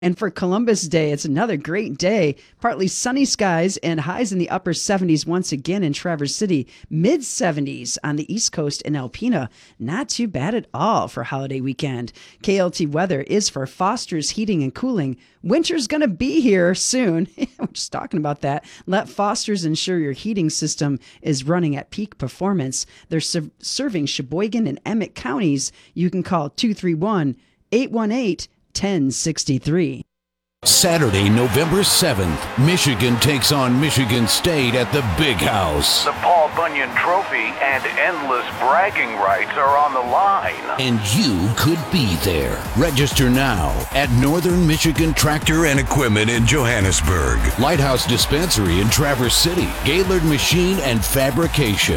And for Columbus Day, it's another great day. Partly sunny skies and highs in the upper 70s once again in Traverse City. Mid 70s on the East Coast in Alpena. Not too bad at all for holiday weekend. KLT weather is for Foster's Heating and Cooling. Winter's going to be here soon. We're just talking about that. Let Foster's ensure your heating system is running at peak performance. They're serving Sheboygan and Emmett counties. You can call 231-818-1063. Saturday, November 7th, Michigan takes on Michigan State at the Big House. The Paul Bunyan Trophy and endless bragging rights are on the line. And you could be there. Register now at Northern Michigan Tractor and Equipment in Johannesburg, Lighthouse Dispensary in Traverse City, Gaylord Machine and Fabrication.